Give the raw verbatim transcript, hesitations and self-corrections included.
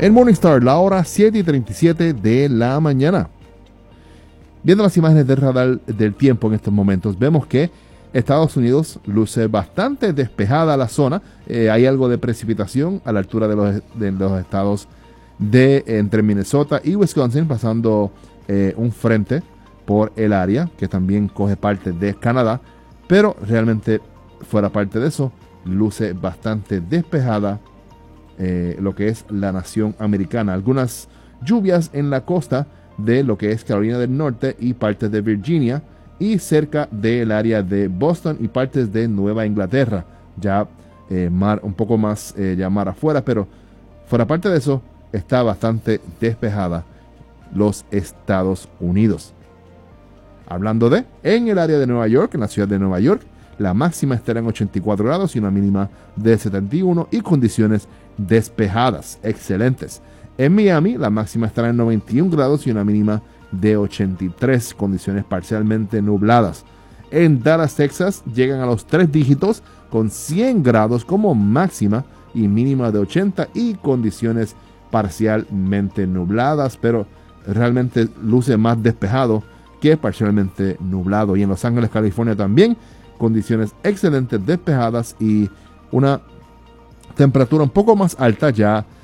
En Morningstar, la hora siete y treinta y siete de la mañana. Viendo las imágenes del radar del tiempo en estos momentos, vemos que Estados Unidos luce bastante despejada la zona. Eh, hay algo de precipitación a la altura de los, de los estados de entre Minnesota y Wisconsin, pasando eh, un frente por el área que también coge parte de Canadá, pero realmente fuera parte de eso, luce bastante despejada eh, lo que es la nación americana. Algunas lluvias en la costa de lo que es Carolina del Norte y partes de Virginia, y cerca del área de Boston y partes de Nueva Inglaterra, ya eh, mar un poco más eh, ya mar afuera, pero fuera parte de eso está bastante despejada los Estados Unidos. Hablando de, en el área de Nueva York, en la ciudad de Nueva York, la máxima estará en ochenta y cuatro grados y una mínima de setenta y uno, y condiciones despejadas, excelentes. En Miami, la máxima estará en noventa y un grados y una mínima de ochenta y tres, condiciones parcialmente nubladas. En Dallas, Texas, llegan a los tres dígitos con cien grados como máxima y mínima de ochenta, y condiciones parcialmente nubladas, pero realmente luce más despejado que parcialmente nublado. Y en Los Ángeles, California también, condiciones excelentes, despejadas y una temperatura un poco más alta ya